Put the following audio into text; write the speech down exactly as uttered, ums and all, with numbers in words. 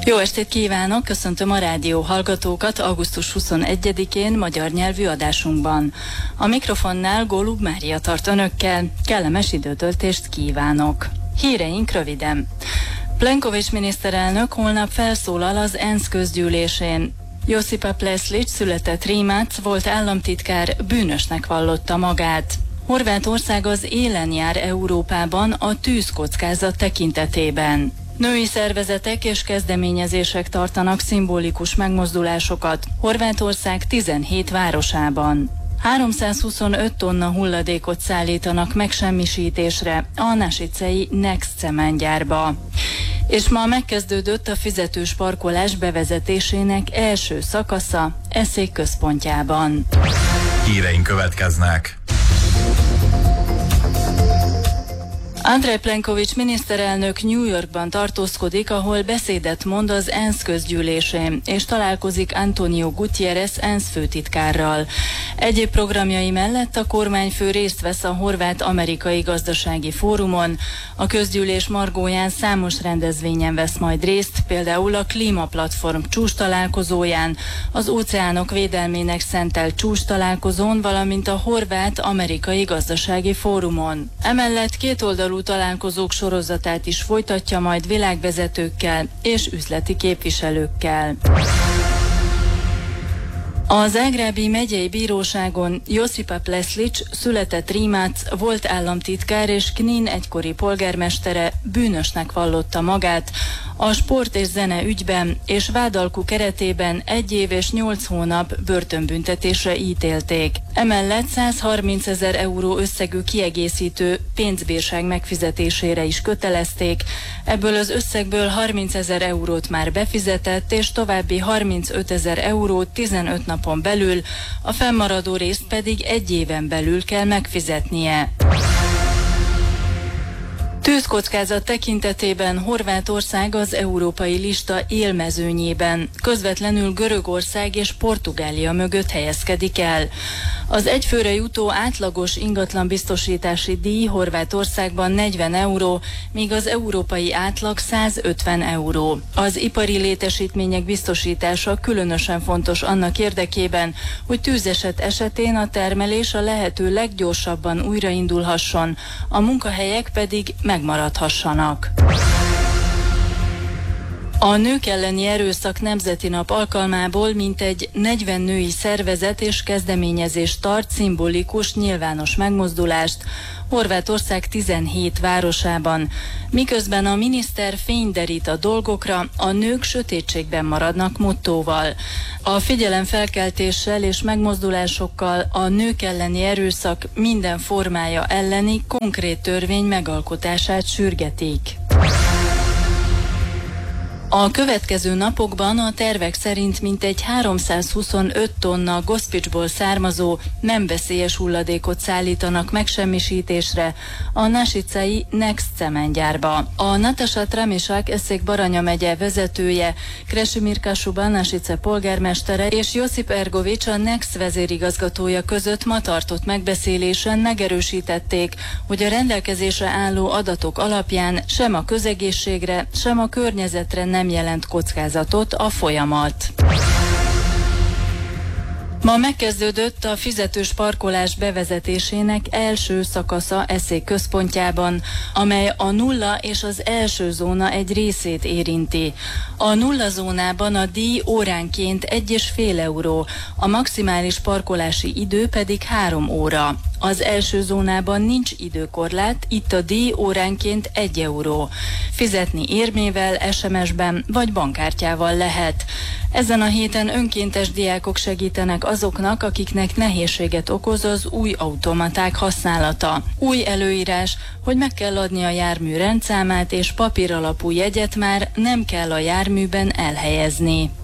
Jó estét kívánok, köszöntöm a rádió hallgatókat augusztus huszonegyedikén magyar nyelvű adásunkban. A mikrofonnál Gólub Mária tart önökkel, kellemes időtöltést kívánok. Híreink röviden. Plenković miniszterelnök holnap felszólal az ENSZ közgyűlésén. Josipa Pleslić született Rimac, volt államtitkár, bűnösnek vallotta magát. Horvátország az élen jár Európában a tűzkockázat tekintetében. Női szervezetek és kezdeményezések tartanak szimbolikus megmozdulásokat Horvátország tizenhét városában. háromszázhuszonöt tonna hulladékot szállítanak megsemmisítésre a nasicei Next cementgyárba. És ma megkezdődött a fizetős parkolás bevezetésének első szakasza Eszék központjában. Híreink következnek. Andrej Plenković miniszterelnök New Yorkban tartózkodik, ahol beszédet mond az ENSZ közgyűlésén, és találkozik Antonio Guterres ENSZ főtitkárral. Egyéb programjai mellett a kormányfő részt vesz a Horvát-Amerikai Gazdasági Fórumon. A közgyűlés margóján számos rendezvényen vesz majd részt, például a Klímaplatform csúcs találkozóján, az óceánok védelmének szentelt csúcs találkozón, valamint a Horvát-Amerikai Gazdasági Fórumon. Emellett kétoldalú találkozók sorozatát is folytatja majd világvezetőkkel és üzleti képviselőkkel. A zágrábi megyei bíróságon Josipa Pleslić született Rimac, volt államtitkár és Knin egykori polgármestere bűnösnek vallotta magát a sport és zene ügyben, és vádalkú keretében egy év és nyolc hónap börtönbüntetésre ítélték. Emellett százharmincezer euró összegű kiegészítő pénzbírság megfizetésére is kötelezték, ebből az összegből harmincezer eurót már befizetett, és további harmincötezer eurót tizenöt napon belül, a fennmaradó részt pedig egy éven belül kell megfizetnie. Tűzkockázat tekintetében Horvátország az európai lista élmezőnyében, közvetlenül Görögország és Portugália mögött helyezkedik el. Az egyfőre jutó átlagos ingatlanbiztosítási díj Horvátországban negyven euró, míg az európai átlag százötven euró. Az ipari létesítmények biztosítása különösen fontos annak érdekében, hogy tűzeset esetén a termelés a lehető leggyorsabban újraindulhasson, a munkahelyek pedig megmaradhassanak. A nők elleni erőszak nemzeti nap alkalmából mintegy negyven női szervezet és kezdeményezés tart szimbolikus nyilvános megmozdulást Horvátország tizenhét városában. Miközben a miniszter fényderít a dolgokra, a nők sötétségben maradnak mottóval. A figyelemfelkeltéssel és megmozdulásokkal a nők elleni erőszak minden formája elleni konkrét törvény megalkotását sürgetik. A következő napokban a tervek szerint mintegy háromszázhuszonöt tonna Gospićból származó, nem veszélyes hulladékot szállítanak megsemmisítésre a nasicei Next cementgyárba. A Nataša Tramišak Eszék-Baranya megye vezetője, Krešimir Kasuba Nasice polgármestere és Josip Ergović a Next vezérigazgatója között ma tartott megbeszélésen megerősítették, hogy a rendelkezésre álló adatok alapján sem a közegészségre, sem a környezetre nem jelent kockázatot a folyamat. Ma megkezdődött a fizetős parkolás bevezetésének első szakasza Eszék központjában, amely a nulla és az első zóna egy részét érinti. A nulla zónában a díj óránként egy és fél euró, a maximális parkolási idő pedig három óra. Az első zónában nincs időkorlát, itt a díj óránként egy euró. Fizetni érmével, es em es-ben vagy bankkártyával lehet. Ezen a héten önkéntes diákok segítenek azoknak, akiknek nehézséget okoz az új automaták használata. Új előírás, hogy meg kell adni a jármű rendszámát, és papíralapú jegyet már nem kell a járműben elhelyezni.